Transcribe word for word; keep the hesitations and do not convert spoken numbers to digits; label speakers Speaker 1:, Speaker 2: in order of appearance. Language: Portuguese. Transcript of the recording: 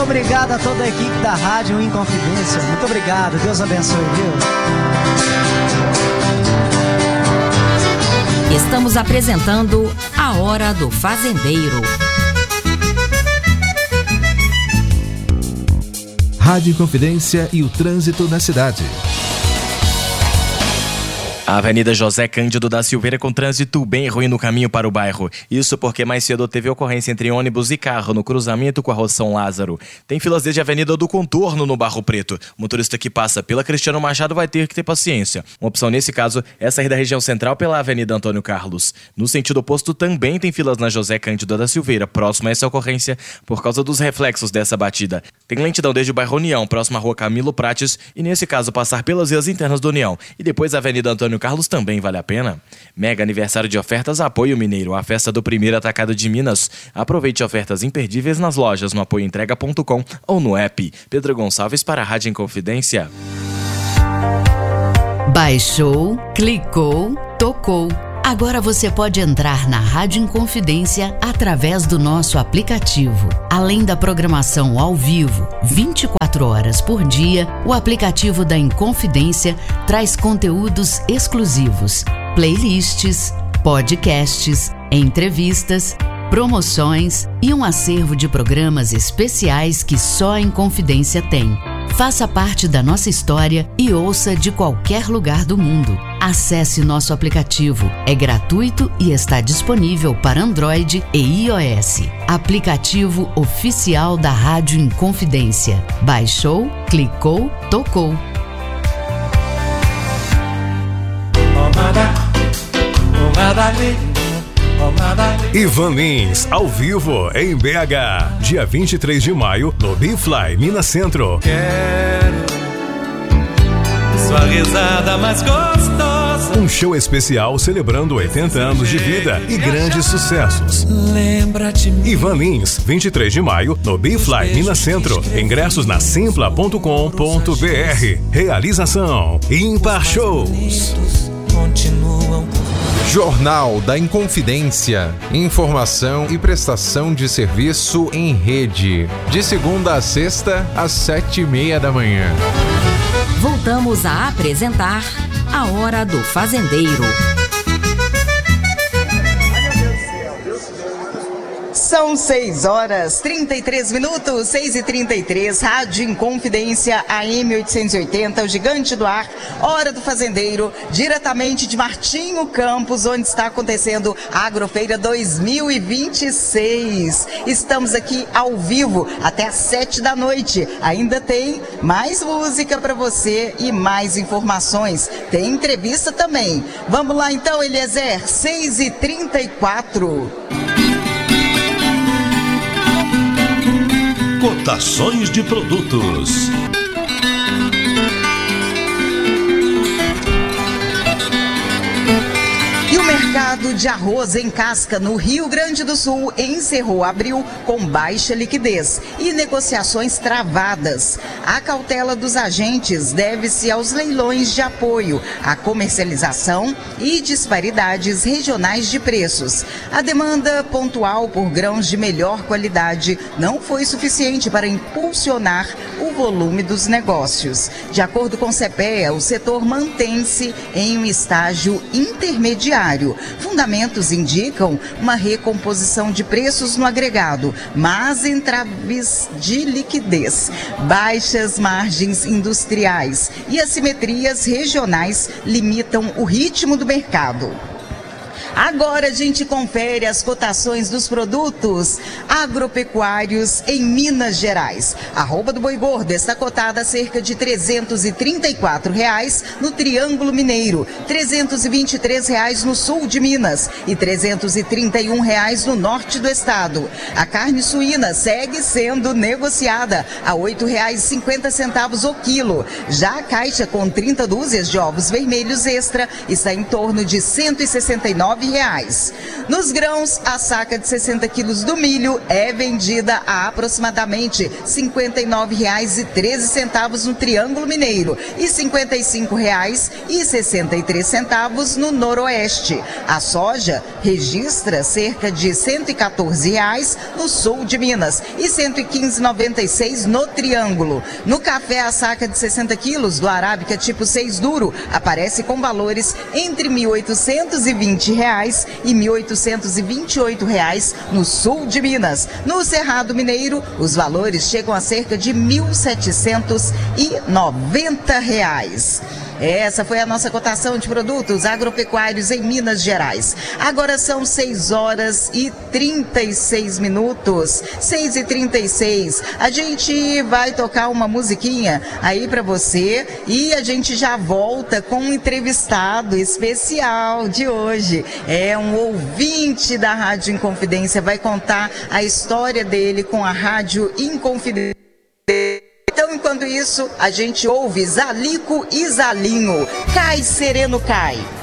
Speaker 1: obrigado a toda a equipe da Rádio Inconfidência. Muito obrigado, Deus abençoe, viu?
Speaker 2: Estamos apresentando A Hora do Fazendeiro.
Speaker 3: Rádio Inconfidência e o trânsito na cidade.
Speaker 4: A Avenida José Cândido da Silveira com trânsito bem ruim no caminho para o bairro. Isso porque mais cedo teve ocorrência entre ônibus e carro no cruzamento com a Rua São Lázaro. Tem filas desde a Avenida do Contorno no Barro Preto. O motorista que passa pela Cristiano Machado vai ter que ter paciência. Uma opção nesse caso é sair da região central pela Avenida Antônio Carlos. No sentido oposto também tem filas na José Cândido da Silveira, próximo a essa ocorrência, por causa dos reflexos dessa batida. Tem lentidão desde o bairro União, próximo à Rua Camilo Prates, e nesse caso passar pelas vias internas do União. E depois a Avenida Antônio Carlos também vale a pena. Mega aniversário de ofertas Apoio Mineiro, a festa do primeiro atacado de Minas. Aproveite ofertas imperdíveis nas lojas no apoio entrega ponto com ou no app. Pedro Gonçalves para a Rádio Inconfidência.
Speaker 2: Baixou, clicou, tocou. Agora você pode entrar na Rádio Inconfidência através do nosso aplicativo. Além da programação ao vivo, vinte e quatro horas por dia, o aplicativo da Inconfidência traz conteúdos exclusivos, playlists, podcasts, entrevistas, promoções e um acervo de programas especiais que só a Inconfidência tem. Faça parte da nossa história e ouça de qualquer lugar do mundo. Acesse nosso aplicativo. É gratuito e está disponível para Android e iOS. Aplicativo oficial da Rádio Inconfidência. Baixou, clicou, tocou.
Speaker 5: Ivan Lins, ao vivo, em B H. Dia vinte e três de maio, no Bifly, Minas Centro.
Speaker 6: Quero sua risada mais gostosa.
Speaker 5: Um show especial celebrando oitenta anos de vida e grandes sucessos.
Speaker 6: Lembra de mim.
Speaker 5: Ivan Lins, vinte e três de maio, no Bifly, Minas Centro. Ingressos na simpla ponto com ponto b r. Realização Impar Shows.
Speaker 6: Continuam.
Speaker 7: Jornal da Inconfidência. Informação e prestação de serviço em rede. De segunda a sexta, às sete e meia da manhã.
Speaker 2: Voltamos a apresentar A Hora do Fazendeiro.
Speaker 8: São seis horas, trinta e três minutos, seis e trinta e três, Rádio Inconfidência, A M oitocentos e oitenta, o Gigante do Ar, Hora do Fazendeiro, diretamente de Martinho Campos, onde está acontecendo a Agrofeira dois mil e vinte e seis. Estamos aqui ao vivo até às sete da noite. Ainda tem mais música para você e mais informações. Tem entrevista também. Vamos lá então, Eliezer, seis e trinta e quatro.
Speaker 9: Cotações de produtos.
Speaker 8: E o mercado de arroz em casca no Rio Grande do Sul encerrou abril com baixa liquidez e negociações travadas. A cautela dos agentes deve-se aos leilões de apoio, à comercialização e disparidades regionais de preços. A demanda pontual por grãos de melhor qualidade não foi suficiente para impulsionar o volume dos negócios. De acordo com o CEPEA, o setor mantém-se em um estágio intermediário. Fundamentos indicam uma recomposição de preços no agregado, mas entraves de liquidez, baixas margens industriais e assimetrias regionais limitam o ritmo do mercado. Agora a gente confere as cotações dos produtos agropecuários em Minas Gerais. A arroba do boi gordo está cotada a cerca de trezentos e trinta e quatro reais no Triângulo Mineiro, trezentos e vinte e três reais no sul de Minas e trezentos e trinta e um reais no norte do estado. A carne suína segue sendo negociada a oito reais e cinquenta centavos o quilo. Já a caixa com trinta dúzias de ovos vermelhos extra está em torno de cento e sessenta e nove nove reais. Nos grãos, a saca de sessenta quilos do milho é vendida a aproximadamente cinquenta e nove reais e treze centavos no Triângulo Mineiro e cinquenta e cinco reais e sessenta e três centavos no Noroeste. A soja registra cerca de cento e quatorze reais no sul de Minas e cento e quinze reais e noventa e seis centavos no Triângulo. No café, a saca de sessenta quilos do Arábica tipo seis duro aparece com valores entre mil oitocentos e vinte reais e mil oitocentos e vinte e oito reais no sul de Minas. No Cerrado Mineiro, os valores chegam a cerca de mil setecentos e noventa reais. Essa foi a nossa cotação de produtos agropecuários em Minas Gerais. Agora são seis horas e trinta e seis minutos. seis e trinta e seis. A gente vai tocar uma musiquinha aí para você e a gente já volta com um entrevistado especial de hoje. É um ouvinte da Rádio Inconfidência, vai contar a história dele com a Rádio Inconfidência. Então, enquanto isso, a gente ouve Zalico e Zalinho. Cai, sereno, cai.